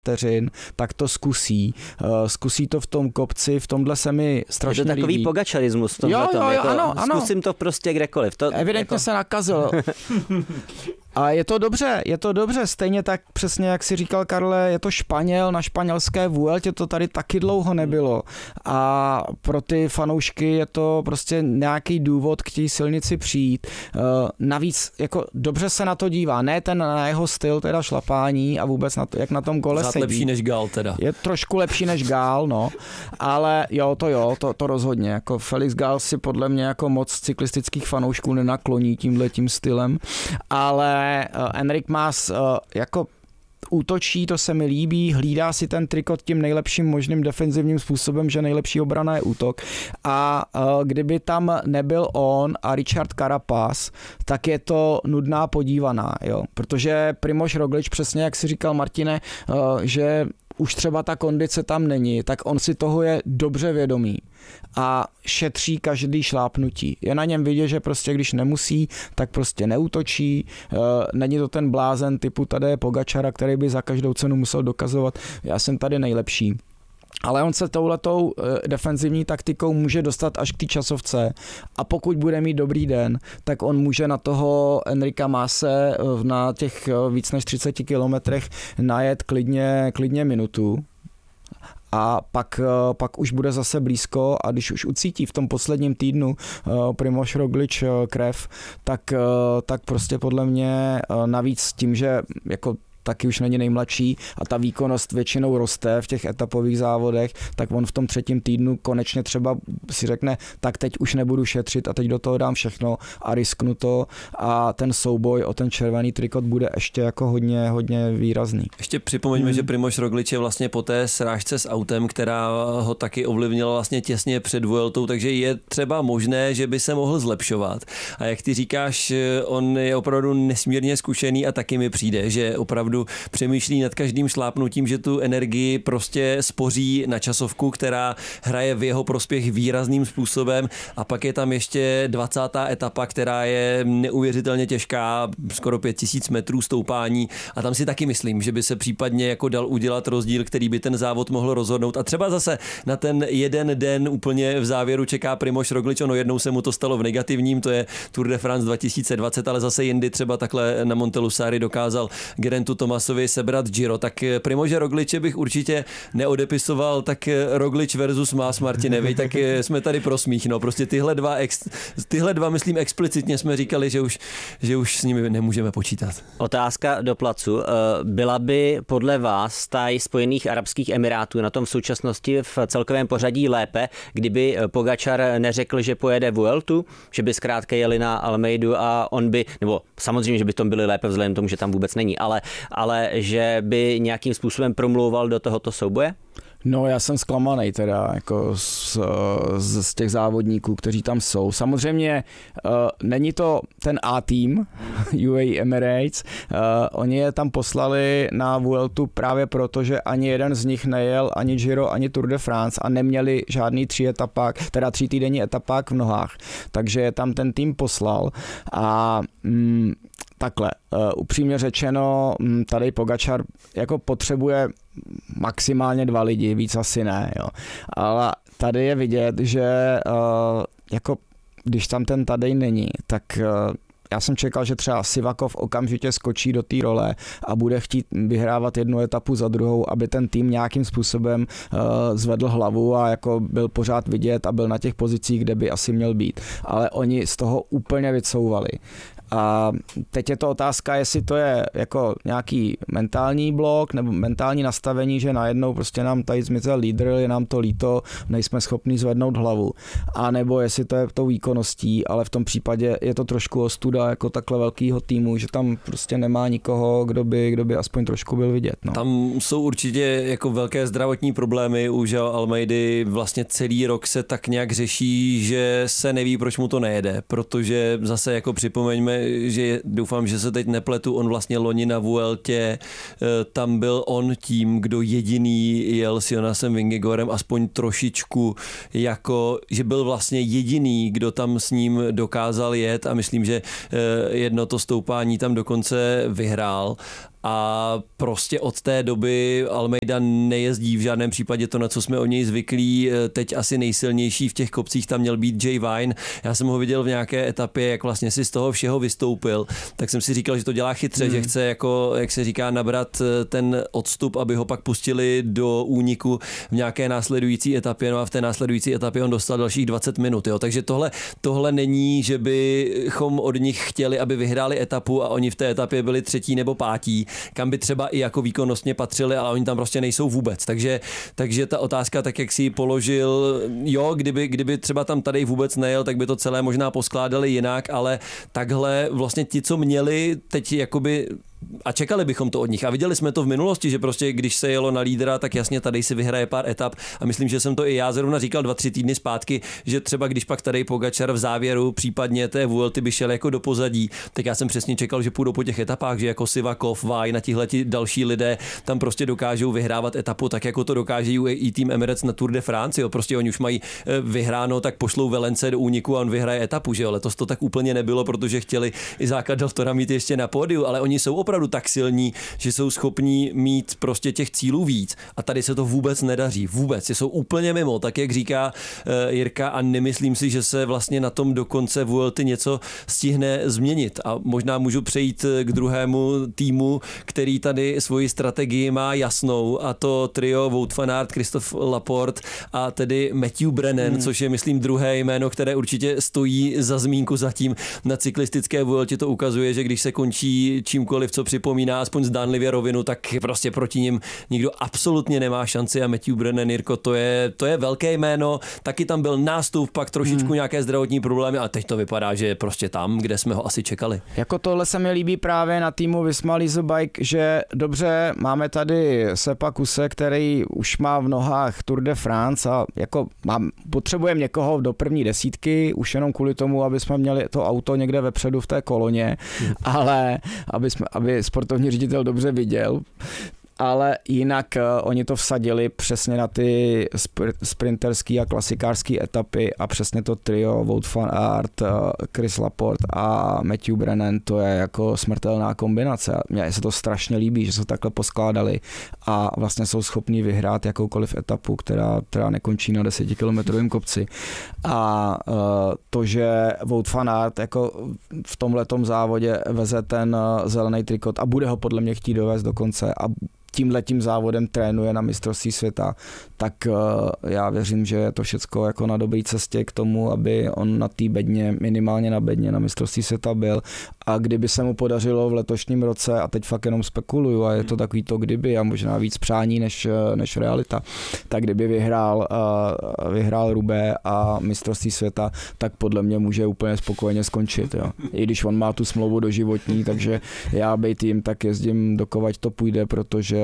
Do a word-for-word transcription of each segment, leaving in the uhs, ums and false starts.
vteřin, tak to zkusí. Uh, zkusí to v tom kopci, v tomhle se mi strašně líbí. Je to takový líbí. pogačarismus v tomhle jo, tom. Jo, jo, jako, ano, ano. Zkusím to prostě kdekoliv. To, Evidentně jako... se nakazil. A je to dobře, je to dobře, stejně tak přesně, jak si říkal Karle, je to Španěl, na španělské Vueltě to tady taky dlouho nebylo a pro ty fanoušky je to prostě nějaký důvod k té silnici přijít. Navíc jako dobře se na to dívá, ne ten na jeho styl teda šlapání a vůbec na to, jak na tom kole sedí. lepší než Gál teda. Je trošku lepší než Gál, no, ale jo, to jo, to, to rozhodně, jako Felix Gál si podle mě jako moc cyklistických fanoušků nenakloní tímhletím stylem, ale Enric Mas jako útočí, to se mi líbí, hlídá si ten trikot tím nejlepším možným defenzivním způsobem, že nejlepší obrana je útok a kdyby tam nebyl on a Richard Carapaz, tak je to nudná podívaná, jo, protože Primož Roglič, přesně jak si říkal Martine, že už třeba ta kondice tam není, tak on si toho je dobře vědomý a šetří každý šlápnutí. Je na něm vidět, že prostě když nemusí, tak prostě neútočí. Není to ten blázen typu Tadeje Pogačara, který by za každou cenu musel dokazovat, já jsem tady nejlepší. Ale on se touhletou defenzivní taktikou může dostat až k té časovce a pokud bude mít dobrý den, tak on může na toho Enrica Mase na těch víc než třiceti kilometrech najet klidně, klidně minutu. A pak, pak už bude zase blízko a když už ucítí v tom posledním týdnu Primož Roglič krev, tak, tak prostě podle mě navíc tím, že jako taky už není nejmladší a ta výkonnost většinou roste v těch etapových závodech, tak on v tom třetím týdnu konečně třeba si řekne, tak teď už nebudu šetřit a teď do toho dám všechno a risknu to a ten souboj o ten červený trikot bude ještě jako hodně, hodně výrazný. Ještě připomeňme, hmm. že Primož Roglič je vlastně po té srážce s autem, která ho taky ovlivnila vlastně těsně před Vueltou, takže je třeba možné, že by se mohl zlepšovat. A jak ty říkáš, on je opravdu nesmírně zkušený a taky mi přijde, že opravdu přemýšlí nad každým šlápnutím, že tu energii prostě spoří na časovku, která hraje v jeho prospěch výrazným způsobem a pak je tam ještě dvacátá etapa, která je neuvěřitelně těžká, skoro pět tisíc metrů stoupání a tam si taky myslím, že by se případně jako dal udělat rozdíl, který by ten závod mohl rozhodnout a třeba zase na ten jeden den úplně v závěru čeká Primož Roglič, ono jednou se mu to stalo v negativním, to je Tour de France dva tisíce dvacet, ale zase jindy třeba takhle na Montelusari dokázal Gerentu Tomasovi sebrat Giro, tak Primože Rogliče bych určitě neodepisoval, tak Roglič versus Mas, Martine, vej, tak jsme tady pro smích, no, prostě tyhle dva, ex, tyhle dva, myslím explicitně jsme říkali, že už, že už s nimi nemůžeme počítat. Otázka do placu, byla by podle vás stáj Spojených arabských emirátů na tom v současnosti v celkovém pořadí lépe, kdyby Pogačar neřekl, že pojede Vueltu, že by zkrátka jeli na Almeidu a on by, nebo samozřejmě, že by tom byli lépe vzhledem tomu, že tam vůbec není, ale ale že by nějakým způsobem promlouval do tohoto souboje? No, já jsem zklamanej teda jako z, z, z těch závodníků, kteří tam jsou. Samozřejmě uh, není to ten A-tým U A E Emirates, uh, oni je tam poslali na Vueltu právě proto, že ani jeden z nich nejel ani Giro, ani Tour de France a neměli žádný tři etapák, teda tři týdenní etapák v nohách. Takže je tam ten tým poslal a mm, takhle, uh, upřímně řečeno, tady Pogačar jako potřebuje maximálně dva lidi, víc asi ne, jo. Ale tady je vidět, že uh, jako když tam ten Tadej není, tak uh, já jsem čekal, že třeba Sivakov okamžitě skočí do té role a bude chtít vyhrávat jednu etapu za druhou, aby ten tým nějakým způsobem uh, zvedl hlavu a jako byl pořád vidět a byl na těch pozicích, kde by asi měl být. Ale oni z toho úplně vycouvali. A teď je to otázka, jestli to je jako nějaký mentální blok nebo mentální nastavení, že najednou prostě nám tady zmizel lídr, je nám to líto, nejsme schopni zvednout hlavu. A nebo jestli to je tou výkonností, ale v tom případě je to trošku ostuda jako takhle velkýho týmu, že tam prostě nemá nikoho, kdo by, kdo by aspoň trošku byl vidět. No. Tam jsou určitě jako velké zdravotní problémy u Joao Almeidy, vlastně celý rok se tak nějak řeší, že se neví, proč mu to nejede, protože zase jako připomeňme, že doufám, že se teď nepletu, on vlastně loni na Vueltě, tam byl on tím, kdo jediný jel s Jonasem Vingegorem aspoň trošičku, jako, že byl vlastně jediný, kdo tam s ním dokázal jet a myslím, že jedno to stoupání tam dokonce vyhrál. a prostě od té doby Almeida nejezdí v žádném případě to, na co jsme od něj zvyklí. Teď asi nejsilnější v těch kopcích tam měl být Jay Vine. Já jsem ho viděl v nějaké etapě, jak vlastně si z toho všeho vystoupil, tak jsem si říkal, že to dělá chytře, hmm. že chce, jako, jak se říká, nabrat ten odstup, aby ho pak pustili do úniku v nějaké následující etapě, no a v té následující etapě on dostal dalších dvacet minut, jo. Takže tohle, tohle není, že bychom od nich chtěli, aby vyhráli etapu a oni v té etapě byli třetí nebo pátí, kam by třeba i jako výkonnostně patřili, ale oni tam prostě nejsou vůbec. Takže, takže ta otázka, tak jak si ji položil, jo, kdyby, kdyby třeba tam tady vůbec nejel, tak by to celé možná poskládali jinak, ale takhle vlastně ti, co měli teď jakoby a čekali bychom to od nich. A viděli jsme to v minulosti, že prostě když se jelo na lídra, tak jasně tady si vyhraje pár etap a myslím, že jsem to i já zrovna říkal dva, tři týdny zpátky, že třeba když pak tady Pogačar v závěru případně té Vuelty by šel jako do pozadí, tak já jsem přesně čekal, že půjdou po těch etapách, že jako Sivakov, Vajna, tihleti další lidé tam prostě dokážou vyhrávat etapu tak, jako to dokáží i tým Emirates na Tour de France, jo. Prostě oni už mají vyhráno, tak pošlou Velence do úniku a on vyhraje etapu, že jo. Letos to tak úplně nebylo, protože chtěli Izáka Deltora mít ještě na pódiu, ale oni jsou opravdu tak silní, že jsou schopní mít prostě těch cílů víc a tady se to vůbec nedaří, vůbec, jsou úplně mimo, tak jak říká uh, Jirka a nemyslím si, že se vlastně na tom do konce Vuelty něco stihne změnit a možná můžu přejít k druhému týmu, který tady svoji strategii má jasnou a to trio Wout van Aert, Christophe Laporte a tedy Matthew Brennan, hmm. což je myslím druhé jméno, které určitě stojí za zmínku zatím na cyklistické Vueltě, to ukazuje, že když se končí čímkoliv, co připomíná aspoň zdánlivě rovinu, tak prostě proti nim nikdo absolutně nemá šanci a Matthew Brennan, Jirko, to je, to je velké jméno, taky tam byl nástup, pak trošičku hmm. nějaké zdravotní problémy a teď to vypadá, že je prostě tam, kde jsme ho asi čekali. Jako tohle se mi líbí právě na týmu Visma Lease Bike, že dobře, máme tady Sepa Kuse, který už má v nohách Tour de France a jako mám, potřebujeme někoho do první desítky, už jenom kvůli tomu, aby jsme měli to auto někde vepředu v té koloně, hmm. ale aby, jsme, aby sportovní ředitel dobře viděl, ale jinak uh, oni to vsadili přesně na ty spr- sprinterský a klasikářský etapy a přesně to trio Wout van Aert, uh, Chris Laporte a Matthew Brennan, to je jako smrtelná kombinace. Mně se to strašně líbí, že se takhle poskládali a vlastně jsou schopni vyhrát jakoukoliv etapu, která, která nekončí na desetikilometrovém kopci. A uh, to, že Wout van Aert jako v tomhletom závodě veze ten uh, zelený trikot a bude ho podle mě chtít dovést do konce a tímhletím závodem trénuje na mistrovství světa, tak uh, já věřím, že je to všecko jako na dobré cestě k tomu, aby on na té bedně, minimálně na bedně na mistrovství světa byl a kdyby se mu podařilo v letošním roce, a teď fakt jenom spekuluju a je to takový to kdyby a možná víc přání než, než realita, tak kdyby vyhrál, uh, vyhrál Roubaix a mistrovství světa, tak podle mě může úplně spokojeně skončit. Jo. I když on má tu smlouvu doživotní, takže já bejt jim, tak jezdím dokovat to půjde, protože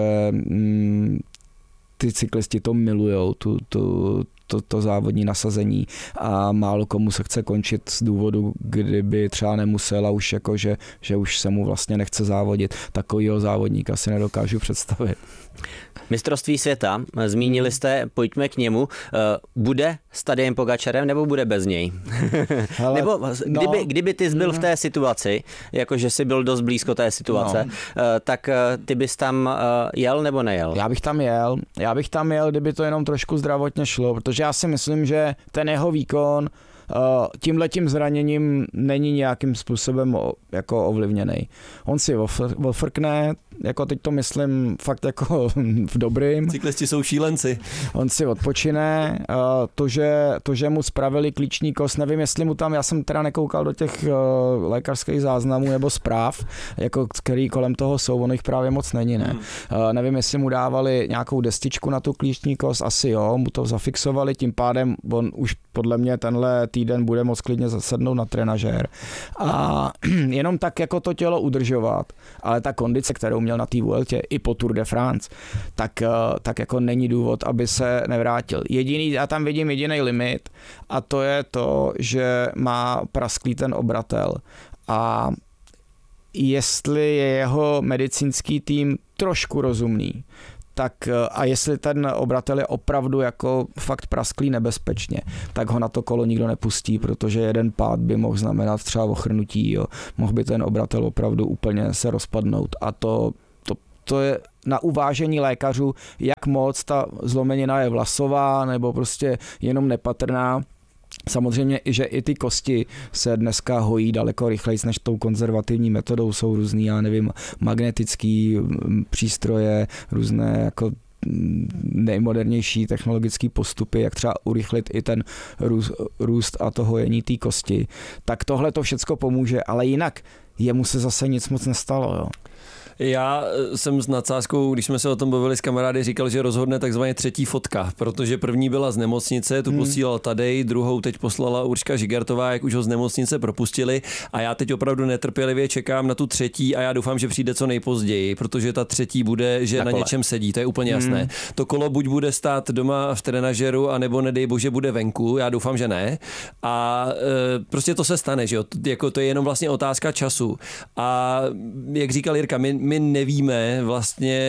mm, ty cyklisti to milujou, tu, tu, to, to závodní nasazení a málo komu se chce končit z důvodu, kdyby třeba nemusel a už jako, že, že už se mu vlastně nechce závodit. Takovýho závodníka si nedokážu představit. Mistrovství světa, zmínili jste, pojďme k němu. Bude s Tadejem Pogačarem nebo bude bez něj? Hele, nebo kdyby, no, kdyby ty byl v té situaci, jakože jsi byl dost blízko té situace, no. tak ty bys tam jel nebo nejel? Já bych tam jel. Já bych tam jel, kdyby to jenom trošku zdravotně šlo, protože já si myslím, že ten jeho výkon tímhletím zraněním není nějakým způsobem jako ovlivněný. On si ofrkne, jako teď to myslím fakt jako v dobrým. Cyklisti jsou šílenci. On si odpočine, to že, to, že mu spravili klíční kost, nevím, jestli mu tam, já jsem teda nekoukal do těch lékařských záznamů nebo zpráv, jako který kolem toho jsou, ono jich právě moc není, ne. Hmm. Nevím, jestli mu dávali nějakou destičku na tu klíční kost, asi jo, mu to zafixovali, tím pádem on už podle mě tenhle týden bude moc klidně zasednout na trenažér a jenom tak jako to tělo udržovat, ale ta kondice, kterou měl na té Vueltě i po Tour de France, tak, tak jako není důvod, aby se nevrátil. Jediný, já tam vidím jediný limit a to je to, že má prasklý ten obratel a jestli je jeho medicínský tým trošku rozumný, tak a jestli ten obratel je opravdu jako fakt prasklý nebezpečně, tak ho na to kolo nikdo nepustí, protože jeden pád by mohl znamenat třeba ochrnutí, jo. Mohl by ten obratel opravdu úplně se rozpadnout a to, to to je na uvážení lékařů, jak moc ta zlomenina je vlasová nebo prostě jenom nepatrná. Samozřejmě, že i ty kosti se dneska hojí daleko rychleji než tou konzervativní metodou. Jsou různý, já nevím, magnetický přístroje, různé jako nejmodernější technologické postupy, jak třeba urychlit i ten růst, růst a to hojení té kosti. Tak tohle to všecko pomůže, ale jinak jemu se zase nic moc nestalo. Jo. Já jsem s nadsázkou, když jsme se o tom bavili s kamarády, říkal, že rozhodne takzvaně třetí fotka, protože první byla z nemocnice, tu hmm. posílal Tadej, druhou teď poslala Urška Žigartová, jak už ho z nemocnice propustili a já teď opravdu netrpělivě čekám na tu třetí a já doufám, že přijde co nejpozději, protože ta třetí bude, že na, na něčem sedí, to je úplně hmm. jasné. To kolo buď bude stát doma v trenažeru, anebo nedej bože bude venku, já doufám, že ne. A e, prostě to se stane, že jo, jako to je jenom vlastně otázka času. A jak říkal Jirka, my My nevíme vlastně,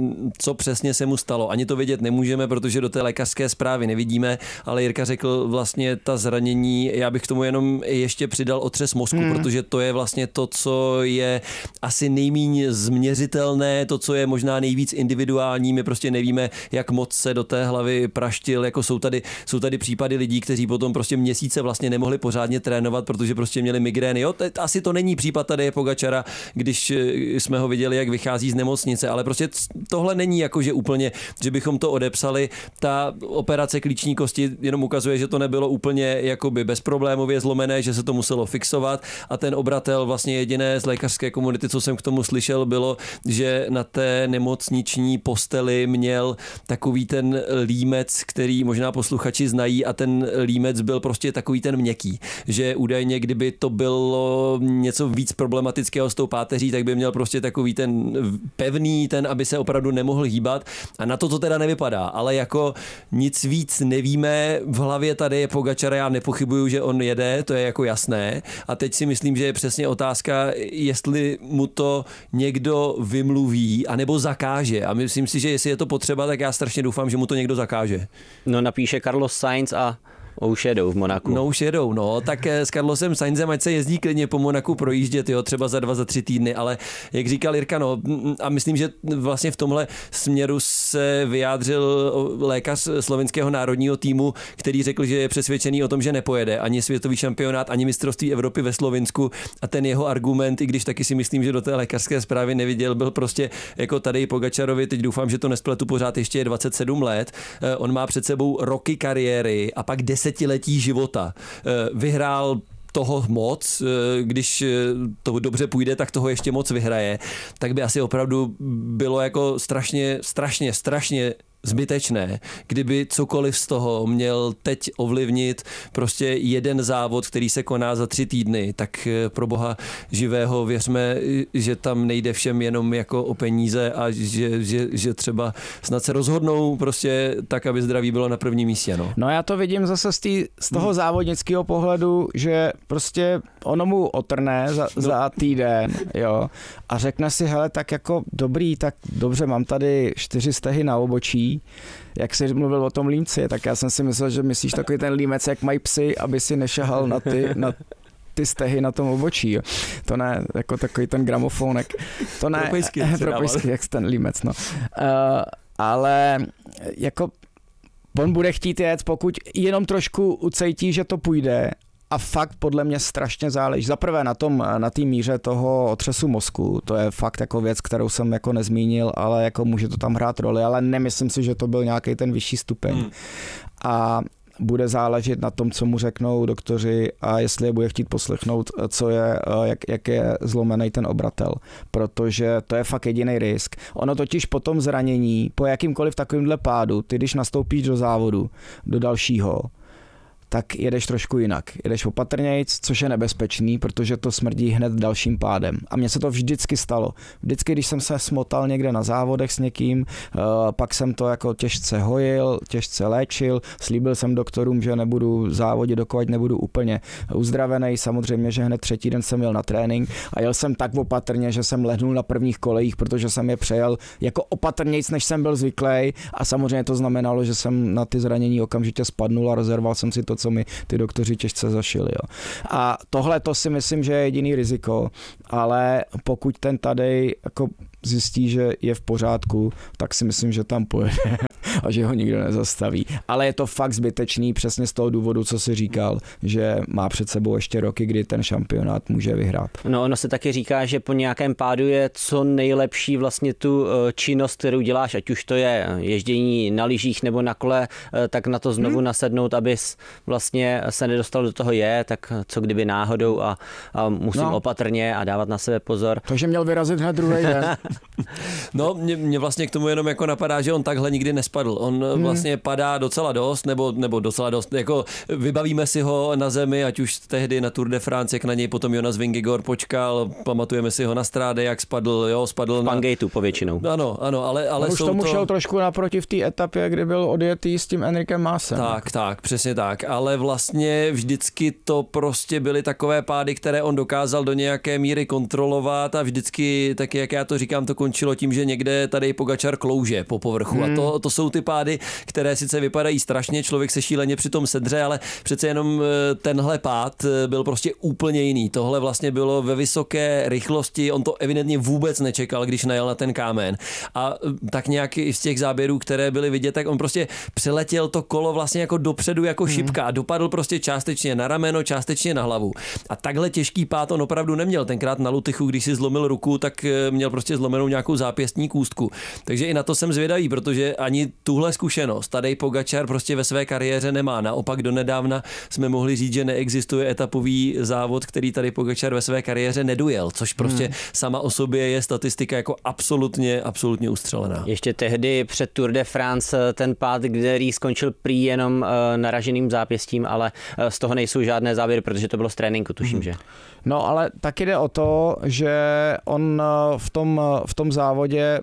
co přesně se mu stalo. Ani to vědět nemůžeme, protože do té lékařské zprávy nevidíme, ale Jirka řekl vlastně ta zranění, já bych k tomu jenom ještě přidal otřes mozku, hmm. protože to je vlastně to, co je asi nejméně změřitelné, to, co je možná nejvíc individuální. My prostě nevíme, jak moc se do té hlavy praštil, jako jsou tady, jsou tady případy lidí, kteří potom prostě měsíce vlastně nemohli pořádně trénovat, protože prostě měli migrény. Jo, asi to není případ tady Pogačara, když jsme ho viděli, jak vychází z nemocnice, ale prostě tohle není jako, že úplně, že bychom to odepsali. Ta operace klíční kosti jenom ukazuje, že to nebylo úplně jakoby bezproblémově zlomené, že se to muselo fixovat a ten obratel vlastně jediné z lékařské komunity, co jsem k tomu slyšel, bylo, že na té nemocniční posteli měl takový ten límec, který možná posluchači znají a ten límec byl prostě takový ten měkký, že údajně, kdyby to bylo něco víc problematického s tou páteří, tak by měl prostě takový ten pevný, ten, aby se opravdu nemohl hýbat a na to to teda nevypadá, ale jako nic víc nevíme, v hlavě tady je Pogačar, já nepochybuju, že on jede, to je jako jasné a teď si myslím, že je přesně otázka, jestli mu to někdo vymluví anebo zakáže a myslím si, že jestli je to potřeba, tak já strašně doufám, že mu to někdo zakáže. No napíše Carlos Sainz a už jedou v Monaku. No už jedou, no. Tak s Carlosem Sainzem, ať se jezdí klidně po Monaku projíždět, jo, třeba za dva, za tři týdny, ale jak říkal Jirka, no, a myslím, že vlastně v tomhle směru se vyjádřil lékař slovenského národního týmu, který řekl, že je přesvědčený o tom, že nepojede ani světový šampionát, ani mistrovství Evropy ve Slovinsku a ten jeho argument, i když taky si myslím, že do té lékařské zprávy neviděl, byl prostě jako tady Pogačarovi, teď doufám, že to nespletu, pořád ještě je dvacet sedm let, on má před sebou roky kariéry a pak desetiletí života. Vyhrál toho moc, když to dobře půjde, tak toho ještě moc vyhraje, tak by asi opravdu bylo jako strašně, strašně, strašně zbytečné, kdyby cokoliv z toho měl teď ovlivnit prostě jeden závod, který se koná za tři týdny, tak pro boha živého věřme, že tam nejde všem jenom jako o peníze a že, že, že třeba snad se rozhodnou prostě tak, aby zdraví bylo na prvním místě. No, no já to vidím zase z, tý, z toho hmm. závodnického pohledu, že prostě ono mu otrne za, no. za týden, jo, a řekne si, hele, tak jako dobrý, tak dobře, mám tady čtyři stehy na obočí, jak jsi mluvil o tom límci, tak já jsem si myslel, že myslíš takový ten límec, jak mají psy, aby si nešahal na ty, na ty stehy na tom obočí. Jo. To ne, jako takový ten gramofónek. To ne, propejsky, propejsky jak ten límec, no. Uh, ale jako on bude chtít jet, pokud jenom trošku ucejtí, že to půjde. A fakt podle mě strašně záleží. Za prvé na tom, na té míře toho otřesu mozku, to je fakt jako věc, kterou jsem jako nezmínil, ale jako může to tam hrát roli, ale nemyslím si, že to byl nějaký ten vyšší stupeň. Hmm. A bude záležet na tom, co mu řeknou doktoři a jestli je bude chtít poslechnout, co je, jak, jak je zlomený ten obratel, protože to je fakt jediný risk. Ono totiž po tom zranění, po jakýmkoliv takovýmhle pádu, ty když nastoupíš do závodu, do dalšího, tak jedeš trošku jinak. Jedeš opatrnějc, což je nebezpečný, protože to smrdí hned dalším pádem. A mně se to vždycky stalo. Vždycky, když jsem se smotal někde na závodech s někým, pak jsem to jako těžce hojil, těžce léčil, slíbil jsem doktorům, že nebudu závodit, dokud nebudu úplně uzdravený. Samozřejmě, že hned třetí den jsem jel na trénink a jel jsem tak opatrně, že jsem lehnul na prvních kolejích, protože jsem je přejel jako opatrnějc, než jsem byl zvyklý a samozřejmě to znamenalo, že jsem na ty zranění okamžitě spadnul a rozerval jsem si to co mi ty doktoři těžce zašili. Jo. A tohle to si myslím, že je jediný riziko, ale pokud ten Tadej jako zjistí, že je v pořádku, tak si myslím, že tam pojede a že ho nikdo nezastaví. Ale je to fakt zbytečný přesně z toho důvodu, co si říkal, že má před sebou ještě roky, kdy ten šampionát může vyhrát. No ono se taky říká, že po nějakém pádu je co nejlepší vlastně tu činnost, kterou děláš, ať už to je ježdění na lyžích nebo na kole, tak na to znovu hmm. nasednout, abys vlastně se nedostal do toho je, tak co kdyby náhodou a, a musím no. opatrně a dávat na sebe pozor. Takže měl vyrazit hned druhý den. No, mě, mě vlastně k tomu jenom jako napadá, že on takhle nikdy nespadl. On hmm. vlastně padá docela dost, nebo, nebo docela dost, jako vybavíme si ho na zemi, ať už tehdy na Tour de France, jak na něj potom Jonas Vingegaard počkal, pamatujeme si ho na Stráde, jak spadl, jo, spadl v na... Pangejtu povětšinou. Ano, ano, ale, ale on už jsou tomu to... šel trošku naproti v té etapě, kdy byl odjetý s tím Enrikem Maasem. Tak, tak, přesně tak, ale vlastně vždycky to prostě byly takové pády, které on dokázal do nějaké míry kontrolovat a vždycky, taky jak já to říkám, to končilo tím, že někde tady Pogačar klouže po povrchu hmm. a to, to jsou ty pády, které sice vypadají strašně, člověk se šíleně přitom sedře, ale přece jenom tenhle pád byl prostě úplně jiný. Tohle vlastně bylo ve vysoké rychlosti, on to evidentně vůbec nečekal, když najel na ten kámen. A tak nějak z těch záběrů, které byly vidět, tak on prostě přeletěl to kolo vlastně jako dopředu jako hmm. šipka a dopadl prostě částečně na rameno, částečně na hlavu. A takhle těžký pád on opravdu neměl. Tenkrát na Lutychu, když si zlomil ruku, tak měl prostě zlomenou nějakou zápěstní kůstku. Takže i na to jsem zvědavý, protože ani tuhle zkušenost Tadej Pogačar prostě ve své kariéře nemá. Naopak donedávna jsme mohli říct, že neexistuje etapový závod, který Tadej Pogačar ve své kariéře nedujel, což prostě hmm. sama o sobě je statistika jako absolutně, absolutně ustřelená. Ještě tehdy před Tour de France ten pád, který skončil prý jenom naraženým zápěstím, ale z toho nejsou žádné závěry, protože to bylo z tréninku, tuším, hmm. že. No ale taky jde o to, že on v tom, v tom závodě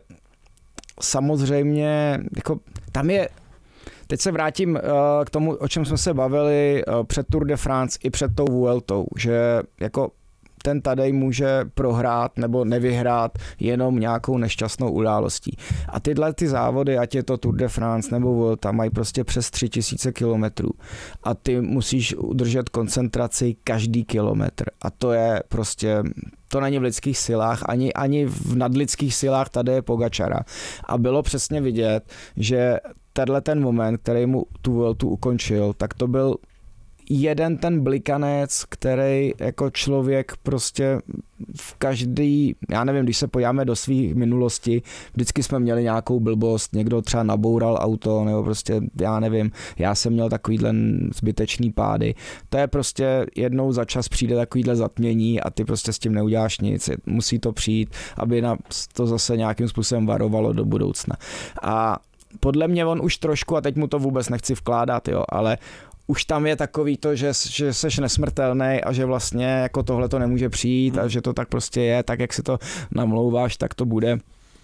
samozřejmě, jako tam je, teď se vrátím k tomu, o čem jsme se bavili před Tour de France i před tou Vueltou, že jako ten Tadej může prohrát nebo nevyhrát jenom nějakou nešťastnou událostí. A tyhle ty závody, ať je to Tour de France nebo Vuelta, mají prostě přes tři tisíce kilometrů. A ty musíš udržet koncentraci každý kilometr. A to je prostě, to není v lidských silách, ani, ani v nadlidských silách Tadeje Pogačara. A bylo přesně vidět, že tenhle ten moment, který mu tu Vueltu ukončil, tak to byl jeden ten blikanec, který jako člověk prostě v každý, já nevím, když se podíváme do svých minulosti, vždycky jsme měli nějakou blbost, někdo třeba naboural auto, nebo prostě, já nevím, já jsem měl takovýhle zbytečný pády. To je prostě jednou za čas přijde takovýhle zatmění a ty prostě s tím neuděláš nic. Musí to přijít, aby na to zase nějakým způsobem varovalo do budoucna. A podle mě on už trošku, a teď mu to vůbec nechci vkládat, jo, ale už tam je takový to, že, že seš nesmrtelný a že vlastně jako tohle to nemůže přijít a že to tak prostě je, tak jak si to namlouváš, tak to bude.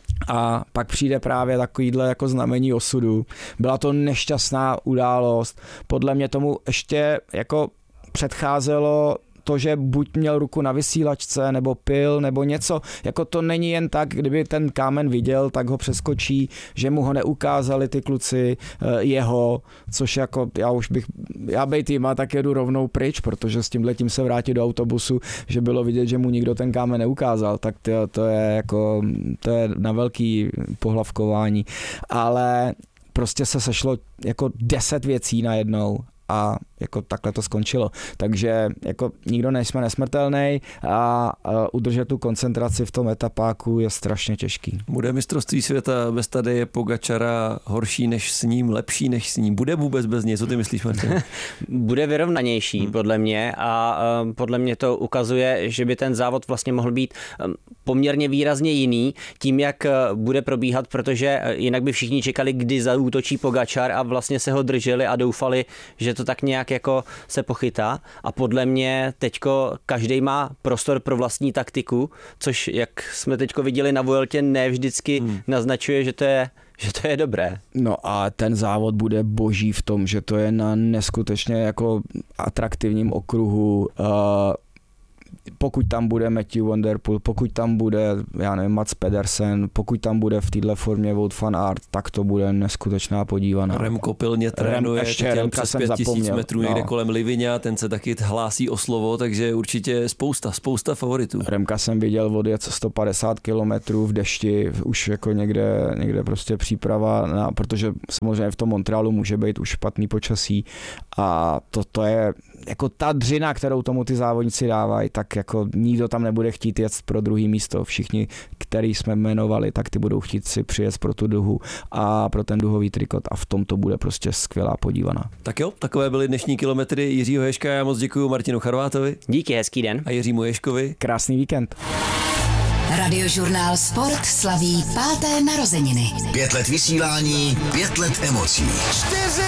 A pak přijde právě takovýhle jako znamení osudu. Byla to nešťastná událost. Podle mě tomu ještě jako předcházelo to, že buď měl ruku na vysílačce, nebo pil, nebo něco. Jako to není jen tak, kdyby ten kámen viděl, tak ho přeskočí, že mu ho neukázali ty kluci jeho, což jako já už bych, já bej týma, tak jedu rovnou pryč, protože s tímhletím se vrátit do autobusu, že bylo vidět, že mu nikdo ten kámen neukázal, tak to, to je jako, to je na velký pohlavkování. Ale prostě se sešlo jako deset věcí najednou a jako takhle to skončilo. Takže jako nikdo nejsme nesmrtelný a udržet tu koncentraci v tom etapáku je strašně těžký. Bude mistrovství světa bez Tadeje Pogačara horší než s ním, lepší než s ním? Bude vůbec bez něj? Co ty myslíš, Martin? Bude vyrovnanější hmm. podle mě a podle mě to ukazuje, že by ten závod vlastně mohl být poměrně výrazně jiný tím, jak bude probíhat, protože jinak by všichni čekali, kdy zaútočí Pogačar a vlastně se ho drželi a doufali, že to tak nějak jako se pochytá a podle mě teďko každý má prostor pro vlastní taktiku, což jak jsme teďko viděli na Vueltě, ne vždycky hmm. naznačuje, že to je že to je dobré. No a ten závod bude boží v tom, že to je na neskutečně jako atraktivním okruhu. pokud tam bude Matthew Van Der Poel, pokud tam bude, já nevím, Mats Pedersen, pokud tam bude v této formě Wout van Aert, tak to bude neskutečná podívaná. Remko pilně trénuje, Rem, ještě Remka přes jsem pět tisíc zapomněl. metrů někde no. kolem Livigna, ten se taky hlásí o slovo, takže určitě spousta, spousta favoritů. Remka jsem viděl odjet sto padesát kilometrů v dešti, už jako někde, někde prostě příprava, na, protože samozřejmě v tom Montrealu může být už špatný počasí a to, to je jako ta dřina, kterou tomu ty závodníci dávají, tak jako nikdo tam nebude chtít jet pro druhý místo. Všichni, který jsme jmenovali, tak ty budou chtít si přijet pro tu duhu a pro ten duhový trikot a v tom to bude prostě skvělá podívaná. Tak jo, takové byly dnešní kilometry Jiřího Ježka. Já moc děkuji Martinu Charvátovi. Díky, hezký den. A Jiřímu Ježkovi. Krásný víkend. Radiožurnál Sport slaví páté narozeniny. Pět let vysílání, pět let emocí. Čtyři